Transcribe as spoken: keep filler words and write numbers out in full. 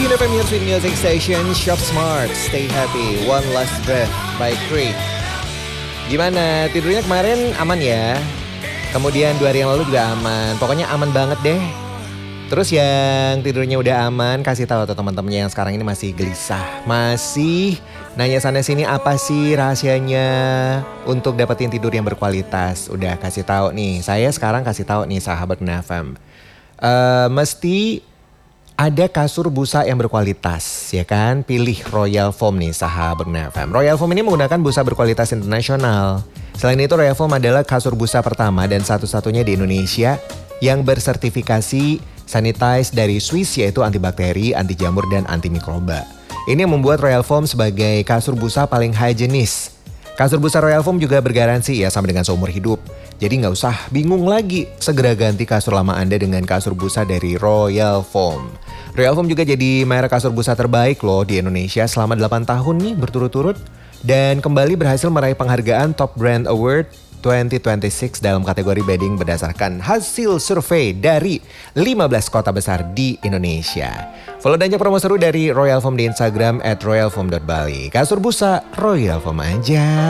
Station F M, your sweet music station. Shop smart, stay happy. One last breath by Creek. Gimana, tidurnya kemarin aman ya? Kemudian dua hari yang lalu juga aman. Pokoknya aman banget deh. Terus yang tidurnya udah aman, kasih tahu tuh teman-temannya yang sekarang ini masih gelisah, masih nanya sana sini apa sih rahasianya untuk dapetin tidur yang berkualitas. Udah kasih tahu nih, saya sekarang kasih tahu nih sahabat F M. Uh, mesti ada kasur busa yang berkualitas, ya kan? Pilih Royal Foam nih sahabat F M. Royal Foam ini menggunakan busa berkualitas internasional. Selain itu Royal Foam adalah kasur busa pertama dan satu-satunya di Indonesia yang bersertifikasi sanitize dari Swiss, yaitu antibakteri, anti jamur, dan anti mikroba. Ini yang membuat Royal Foam sebagai kasur busa paling higienis. Kasur busa Royal Foam juga bergaransi ya sampai dengan seumur hidup. Jadi nggak usah bingung lagi, segera ganti kasur lama Anda dengan kasur busa dari Royal Foam. Royal Foam juga jadi merek kasur busa terbaik loh di Indonesia selama delapan tahun nih berturut-turut. Dan kembali berhasil meraih penghargaan Top Brand Award dua ribu dua puluh enam dalam kategori bedding berdasarkan hasil survei dari lima belas kota besar di Indonesia. Follow dan cek promo seru dari Royal Foam di Instagram at royal foam dot bali. Kasur busa Royal Foam aja.